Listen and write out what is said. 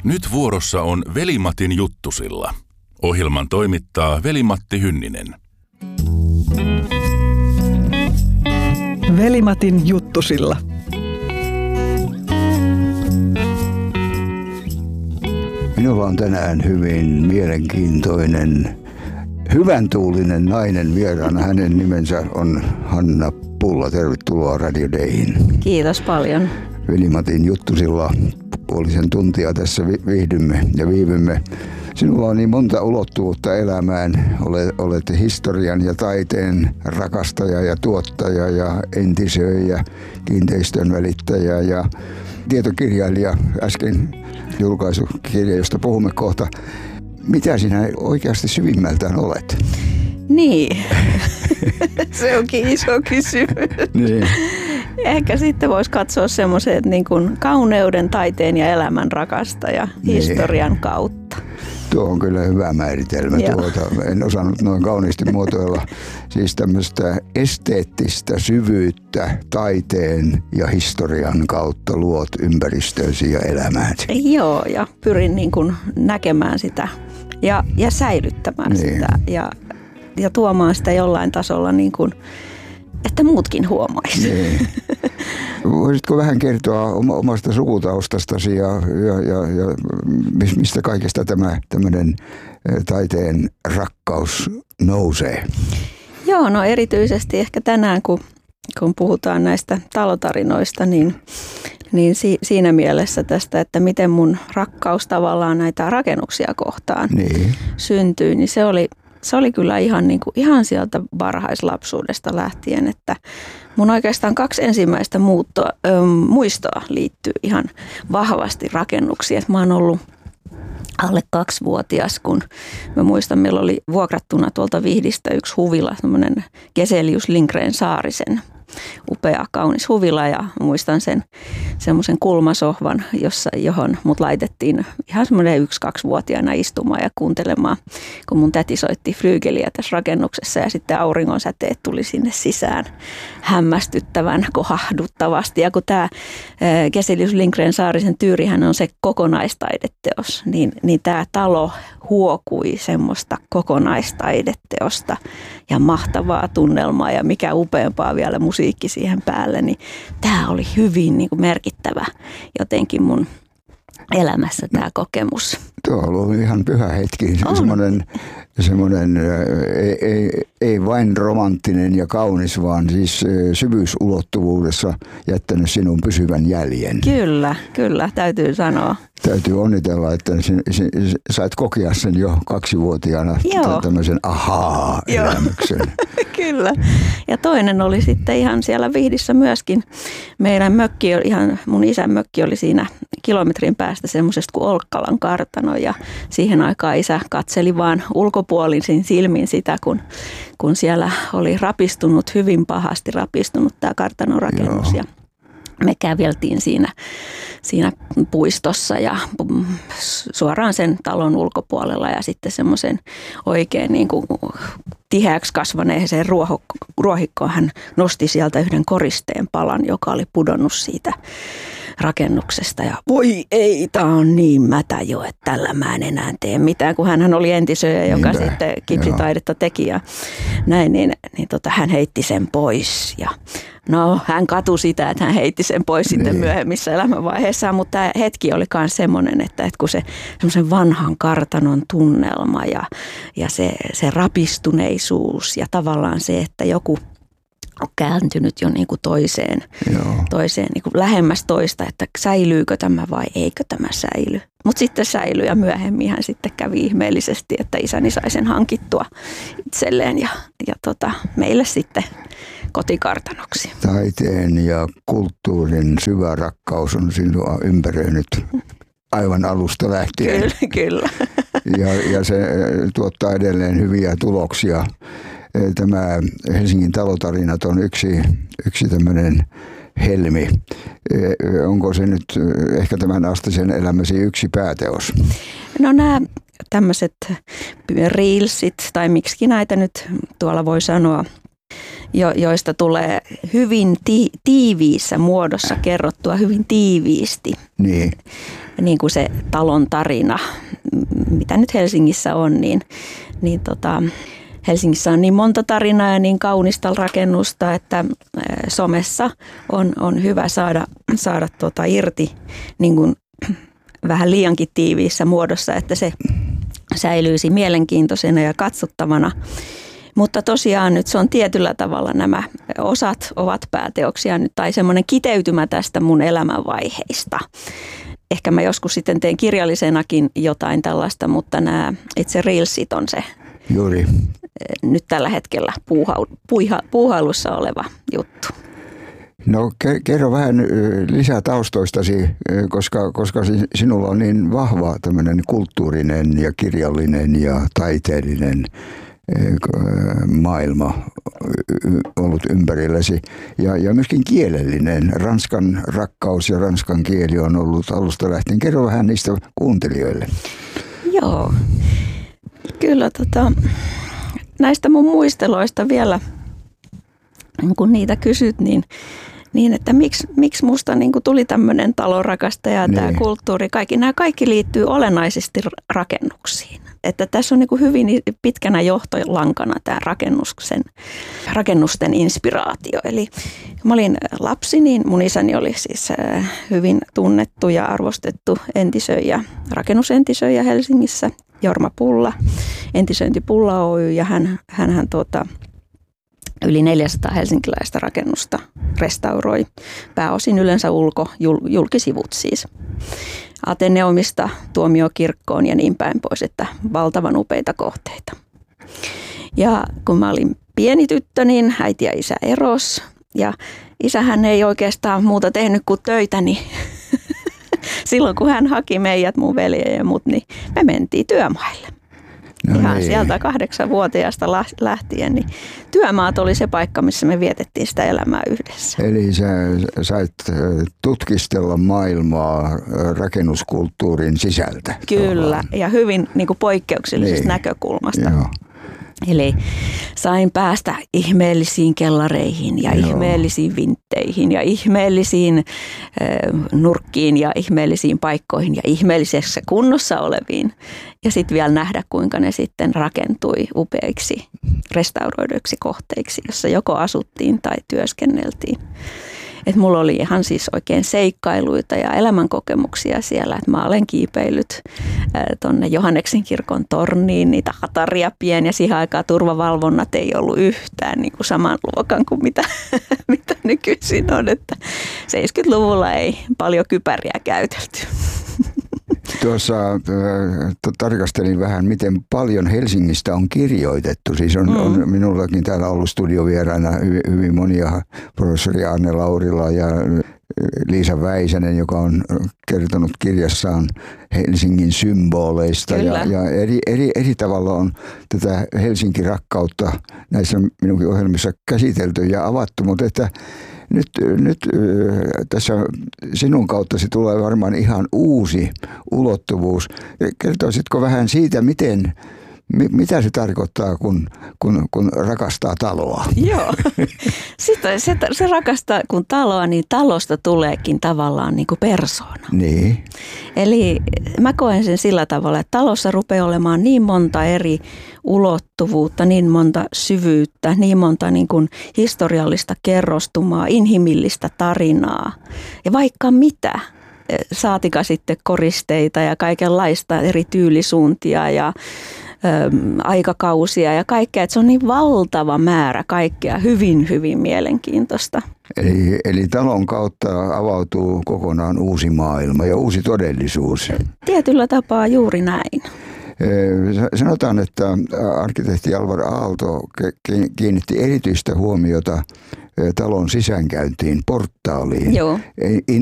Nyt vuorossa on Veli-Matin juttusilla. Ohjelman toimittaa Veli-Matti Hynninen. Veli-Matin juttusilla. Minulla on tänään hyvin mielenkiintoinen, hyvän tuulinen nainen vieraana. Hänen nimensä on Hanna Pulla. Tervetuloa Radio Dayhin. Kiitos paljon. Veli-Matin juttusilla puolisen tuntia tässä viihdymme ja viivymme. Sinulla on niin monta ulottuvuutta elämään. Olet historian ja taiteen rakastaja ja tuottaja ja entisöijä, kiinteistön välittäjä ja tietokirjailija. Äsken julkaisukirja, josta puhumme kohta. Mitä sinä oikeasti syvimmältään olet? Niin, se onkin iso kysymys. Niin. Ehkä sitten voisi katsoa semmoiset niin kuin kauneuden, taiteen ja elämän rakastaja historian kautta. Tuo on kyllä hyvä määritelmä. En osannut noin kauniisti muotoilla. Siis tämmöistä esteettistä syvyyttä taiteen ja historian kautta luot ympäristöösi ja elämääsi. Joo, ja pyrin niin kuin näkemään sitä ja säilyttämään sitä ja tuomaan sitä jollain tasolla niin kuin, että muutkin huomaisi. Niin. Voisitko vähän kertoa omasta sukutaustastasi ja mistä kaikesta tämmöinen taiteen rakkaus nousee? Joo, no erityisesti ehkä tänään, kun puhutaan näistä talotarinoista, niin siinä mielessä tästä, että miten mun rakkaus tavallaan näitä rakennuksia kohtaan syntyy, niin se oli kyllä ihan sieltä varhaislapsuudesta lähtien, että mun oikeastaan 2 ensimmäistä muistoa liittyy ihan vahvasti rakennuksiin. Mä oon ollut alle 2-vuotias, kun mä muistan, meillä oli vuokrattuna tuolta Vihdistä yksi huvila, semmoinen Geselius Lindgren Saarisen upea, kaunis huvila, ja muistan semmoisen kulmasohvan, johon mut laitettiin ihan semmoinen 1-2-vuotiaana istumaan ja kuuntelemaan, kun mun täti soitti flyygeliä tässä rakennuksessa, ja sitten auringonsäteet tuli sinne sisään hämmästyttävän kohahduttavasti. Ja kun tämä Geselius Lindgren Saarisen Tyyrihän on se kokonaistaideteos, niin tämä talo huokui semmoista kokonaistaideteosta ja mahtavaa tunnelmaa ja mikä upeampaa vielä musiikki siihen päälle, niin tämä oli hyvin niin kuin merkittävä jotenkin mun elämässä tämä kokemus. Tuo on ollut ihan pyhä hetki, semmoinen ei vain romanttinen ja kaunis, vaan siis syvyysulottuvuudessa jättänyt sinun pysyvän jäljen. Kyllä, täytyy sanoa. Täytyy onnitella, että sait kokea sen jo 2-vuotiaana tämmöisen ahaa-elämyksen. Kyllä. Ja toinen oli sitten ihan siellä Vihdissä myöskin. Meidän mun isän mökki oli siinä kilometrin päästä semmoisesta kuin Olkkalan kartano, ja siihen aikaan isä katseli vaan ulkopuolisin silmin sitä, kun siellä oli hyvin pahasti rapistunut tämä kartanorakennus. Ja me käveltiin siinä puistossa ja suoraan sen talon ulkopuolella, ja sitten semmoisen oikein niin kuin tiheäksi kasvaneeseen ruohikkoon hän nosti sieltä yhden koristeen palan, joka oli pudonnut siitä rakennuksesta, ja voi ei, tää on niin mätä jo, että tällä mä en enää tee mitään, kun hän oli entisöjä, joka sitten kipsitaidetta teki ja näin, niin hän heitti sen pois, ja no hän katui sitä, että hän heitti sen pois sitten myöhemmissä elämänvaiheessa, mutta tämä hetki oli myös semmoinen, että kun se semmoisen vanhan kartanon tunnelma ja se rapistuneisuus ja tavallaan se, että joku on kääntynyt jo niin kuin toiseen niin kuin lähemmäs toista, että säilyykö tämä vai eikö tämä säily. Mutta sitten säilyi, ja myöhemmin hän sitten kävi ihmeellisesti, että isäni sai sen hankittua itselleen ja meille sitten kotikartanoksi. Taiteen ja kulttuurin syvä rakkaus on sinua ympäröinyt aivan alusta lähtien. Kyllä. Ja se tuottaa edelleen hyviä tuloksia. Tämä Helsingin talotarinat on yksi tämmöinen helmi. Onko se nyt ehkä tämän astisen elämäsi yksi pääteos? No nämä tämmöiset reelsit, tai miksi näitä nyt tuolla voi sanoa, joista tulee hyvin tiiviissä muodossa kerrottua hyvin tiiviisti. niin kuin se talon tarina, mitä nyt Helsingissä on, niin Helsingissä on niin monta tarinaa ja niin kaunista rakennusta, että somessa on hyvä saada irti niin kuin vähän liiankin tiiviissä muodossa, että se säilyisi mielenkiintoisena ja katsottavana. Mutta tosiaan nyt se on tietyllä tavalla, nämä osat ovat pääteoksia nyt tai semmoinen kiteytymä tästä mun elämänvaiheista. Ehkä mä joskus sitten teen kirjallisenakin jotain tällaista, mutta nämä itse reelsit on se Juuri. Nyt tällä hetkellä puuhailussa oleva juttu. No kerro vähän lisää taustoistasi, koska sinulla on niin vahva tämmöinen kulttuurinen ja kirjallinen ja taiteellinen maailma ollut ympärilläsi ja myöskin kielellinen. Ranskan rakkaus ja ranskan kieli on ollut alusta lähtien. Kerro vähän niistä kuuntelijoille. Joo, kyllä näistä mun muisteloista vielä, kun niitä kysyt, niin että miksi musta niin kuin tuli tämmöinen talonrakastaja ja tämä kulttuuri. Nämä kaikki liittyy olennaisesti rakennuksiin. Että tässä on niin kuin hyvin pitkänä johtolankana tämä rakennusten inspiraatio. Eli kun mä olin lapsi, niin mun isäni oli siis hyvin tunnettu ja arvostettu rakennusentisöijä Helsingissä. Jorma Pulla, Entisöinti Pulla Oy, ja hän yli 400 helsinkiläistä rakennusta restauroi, pääosin yleensä julkisivut siis. Ateneumista Tuomiokirkkoon ja niin päin pois, että valtavan upeita kohteita. Ja kun mä olin pieni tyttö, niin äiti ja isä eros, ja isähän ei oikeastaan muuta tehnyt kuin töitä, niin silloin kun hän haki meidät, mun veljen ja mut, niin me mentiin työmaille. No ihan niin. Sieltä 8-vuotiaasta lähtien, niin työmaat oli se paikka, missä me vietettiin sitä elämää yhdessä. Eli sä sait tutkistella maailmaa rakennuskulttuurin sisältä. Kyllä, ja hyvin niin kuin poikkeuksellisesta näkökulmasta. Joo. Eli sain päästä ihmeellisiin kellareihin ja ihmeellisiin vintteihin ja ihmeellisiin nurkkiin ja ihmeellisiin paikkoihin ja ihmeellisessä kunnossa oleviin. Ja sitten vielä nähdä, kuinka ne sitten rakentui upeiksi restauroiduiksi kohteiksi, jossa joko asuttiin tai työskenneltiin. Että mulla oli ihan siis oikein seikkailuita ja elämänkokemuksia siellä, että mä olen kiipeillyt tuonne Johanneksen kirkon torniin, niitä hataria pieniä. Siihen aikaan turvavalvonnat ei ollut yhtään niin kuin saman luokan kuin mitä nykyisin on, että 70-luvulla ei paljon kypäriä käytelty. Tuossa tarkastelin vähän, miten paljon Helsingistä on kirjoitettu. Siis on minullakin täällä ollut studiovieraina hyvin monia, professori Arne Laurila ja Liisa Väisänen, joka on kertonut kirjassaan Helsingin symboleista. Ja eri tavalla on tätä Helsinki-rakkautta näissä minunkin ohjelmissa käsitelty ja avattu, mutta että nyt tässä sinun kauttasi tulee varmaan ihan uusi ulottuvuus. Kertoisitko vähän siitä, mitä se tarkoittaa, kun rakastaa taloa? Joo, se rakastaa kun taloa, niin talosta tuleekin tavallaan niin kuin persoona. Niin. Eli mä koen sen sillä tavalla, että talossa rupeaa olemaan niin monta eri ulottuvuutta, niin monta syvyyttä, niin monta niin kuin historiallista kerrostumaa, inhimillistä tarinaa ja vaikka mitä. Saatika sitten koristeita ja kaikenlaista eri tyylisuuntia ja aikakausia ja kaikkea. Että se on niin valtava määrä kaikkea hyvin, hyvin mielenkiintoista. Eli talon kautta avautuu kokonaan uusi maailma ja uusi todellisuus. Tietyllä tapaa juuri näin. Sanotaan, että arkkitehti Alvar Aalto kiinnitti erityistä huomiota talon sisäänkäyntiin, portaaliin. Joo.